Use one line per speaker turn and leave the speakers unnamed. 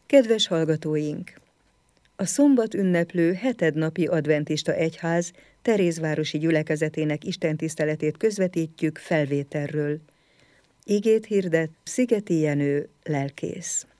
Kedves hallgatóink! A szombat ünneplő hetednapi adventista egyház Terézvárosi gyülekezetének istentiszteletét közvetítjük felvételről. Igét hirdet Szigeti Jenő lelkész.